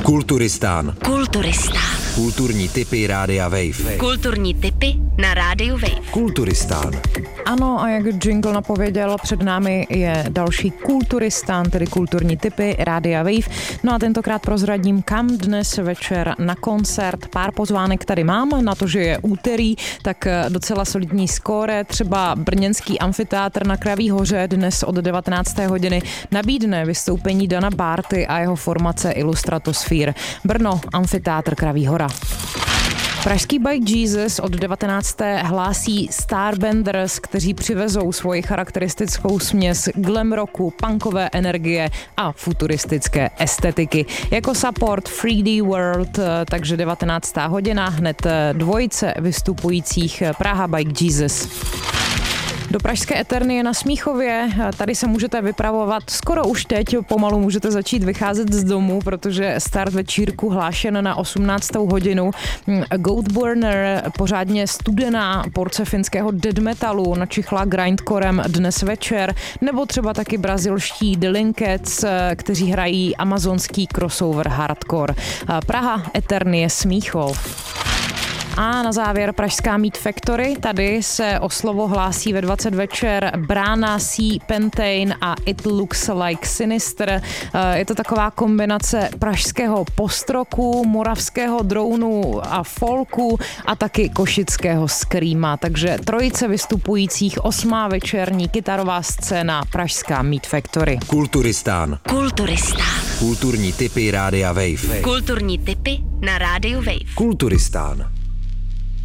Kulturistán. Kulturní tipy Rádia Wave. Kulturní tipy na Rádiu Wave. Kulturistán. Ano, a jak jingle napověděl, před námi je další Kulturistán, tedy kulturní tipy Rádia Wave. No a tentokrát prozradím, kam dnes večer na koncert. Pár pozvánek tady mám, na to, že je úterý, tak docela solidní skóre. Třeba brněnský amfiteátr na Kraví hoře dnes od 19. hodiny nabídne vystoupení Dana Bárty a jeho formace Illustratosphere. Brno, amfiteátr Kraví hora. Pražský Bike Jesus od 19. hlásí Starbenders, kteří přivezou svoji charakteristickou směs glam rocku, punkové energie a futuristické estetiky. Jako support 3D World, takže 19. hodina, hned dvojice vystupujících Praha Bike Jesus. Do pražské Eternie na Smíchově, tady se můžete vypravovat skoro už teď, pomalu můžete začít vycházet z domu, protože start večírku hlášen na 18. hodinu. Goatburner, pořádně studená porce finského death metalu, načichla grindcorem dnes večer, nebo třeba taky brazilští Dylan Cats, kteří hrají amazonský crossover hardcore. Praha, Eternie, Smíchov. A na závěr pražská Meat Factory. Tady se o slovo hlásí ve 20 večer Brána, Sea, Pentain a It Looks Like Sinister. Je to taková kombinace pražského postroku, moravského drounu a folku a taky košického screama. Takže trojice vystupujících, 8. večerní kytarová scéna pražská Meat Factory. Kulturistán. Kulturní tipy Rádia Wave. Kulturní tipy na Rádiu Wave. Kulturistán.